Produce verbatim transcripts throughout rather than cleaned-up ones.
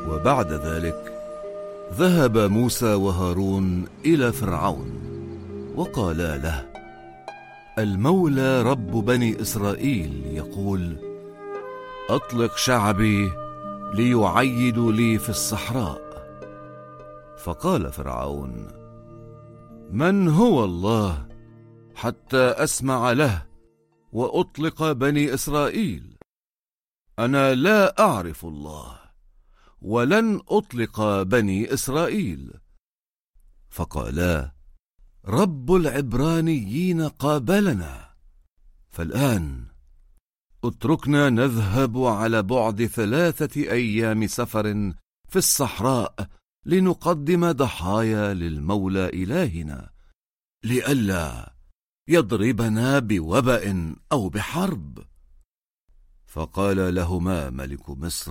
وبعد ذلك ذهب موسى وهارون إلى فرعون وقالا له: المولى رب بني إسرائيل يقول: أطلق شعبي ليعيدوا لي في الصحراء. فقال فرعون: من هو الله حتى أسمع له وأطلق بني إسرائيل؟ أنا لا أعرف الله ولن أطلق بني إسرائيل. فقالا: رب العبرانيين قابلنا، فالآن اتركنا نذهب على بعد ثلاثة أيام سفر في الصحراء لنقدم ضحايا للمولى إلهنا، لئلا يضربنا بوبأ أو بحرب. فقال لهما ملك مصر: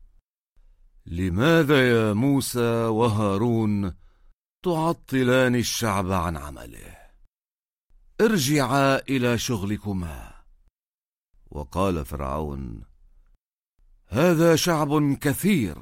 لماذا يا موسى وهارون تعطلان الشعب عن عمله؟ ارجعا إلى شغلكما. وقال فرعون: هذا شعب كثير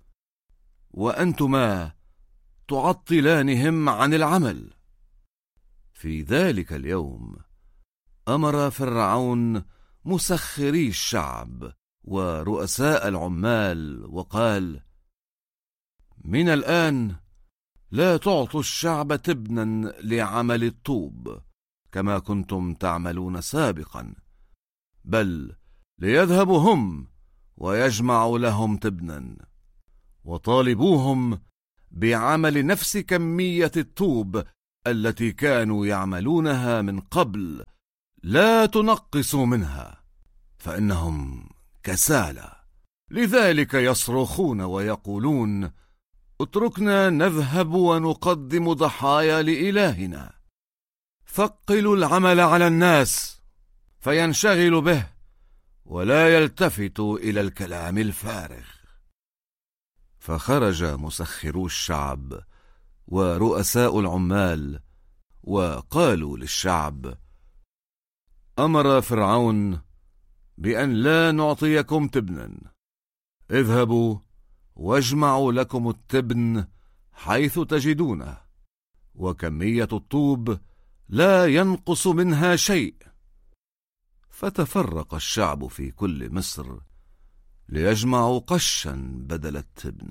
وأنتما تعطلانهم عن العمل. في ذلك اليوم أمر فرعون مسخري الشعب ورؤساء العمال وقال: من الآن لا تعطوا الشعب تبنا لعمل الطوب كما كنتم تعملون سابقا، بل ليذهبوا هم ويجمعوا لهم تبنا، وطالبوهم بعمل نفس كمية الطوب التي كانوا يعملونها من قبل، لا تنقصوا منها، فإنهم كسالى. لذلك يصرخون ويقولون: اتركنا نذهب ونقدم ضحايا لإلهنا. ثقلوا العمل على الناس فينشغلوا به ولا يلتفتوا إلى الكلام الفارغ. فخرج مسخرو الشعب ورؤساء العمال وقالوا للشعب: أمر فرعون بأن لا نعطيكم تبنا، اذهبوا واجمعوا لكم التبن حيث تجدونه، وكمية الطوب لا ينقص منها شيء. فتفرق الشعب في كل مصر ليجمعوا قشا بدل التبن،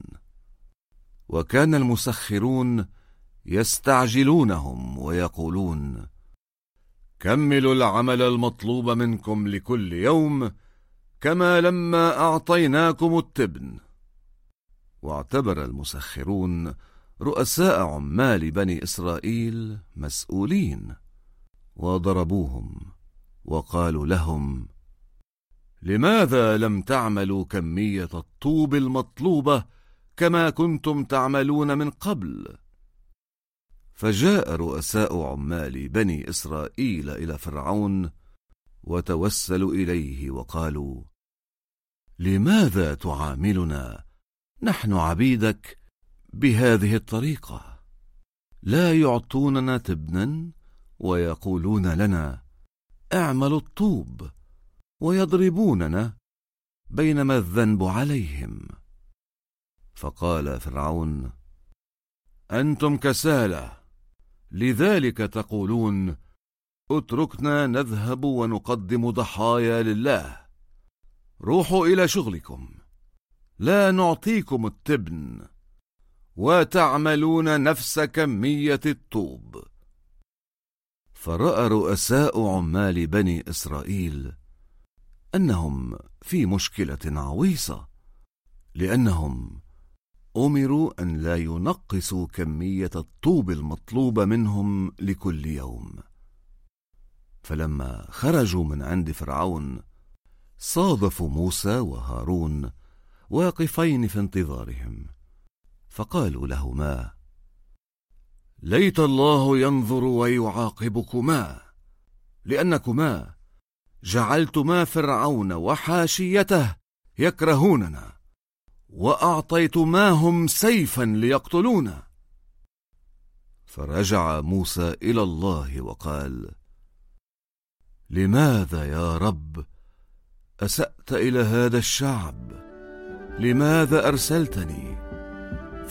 وكان المسخرون يستعجلونهم ويقولون: كملوا العمل المطلوب منكم لكل يوم كما لما أعطيناكم التبن. واعتبر المسخرون رؤساء عمال بني إسرائيل مسؤولين، وضربوهم وقالوا لهم: لماذا لم تعملوا كمية الطوب المطلوبة كما كنتم تعملون من قبل؟ فجاء رؤساء عمال بني إسرائيل إلى فرعون وتوسلوا إليه وقالوا: لماذا تعاملنا نحن عبيدك بهذه الطريقة؟ لا يعطوننا تبنا ويقولون لنا: اعملوا الطوب، ويضربوننا بينما الذنب عليهم. فقال فرعون: أنتم كسالى، لذلك تقولون: اتركنا نذهب ونقدم ضحايا لله. روحوا إلى شغلكم، لا نعطيكم التبن، وتعملون نفس كمية الطوب. فرأى رؤساء عمال بني إسرائيل أنهم في مشكلة عويصة، لأنهم أمروا أن لا ينقصوا كمية الطوب المطلوبة منهم لكل يوم. فلما خرجوا من عند فرعون صادفوا موسى وهارون واقفين في انتظارهم، فقالوا لهما: ليت الله ينظر ويعاقبكما، لأنكما جعلتما فرعون وحاشيته يكرهوننا، وأعطيتماهم سيفا ليقتلونا. فرجع موسى إلى الله وقال: لماذا يا رب أسأت إلى هذا الشعب؟ لماذا أرسلتني؟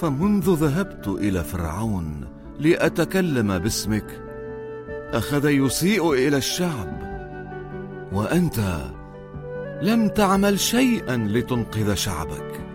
فمنذ ذهبت إلى فرعون لأتكلم باسمك أخذ يسيء إلى الشعب، وأنت لم تعمل شيئا لتنقذ شعبك.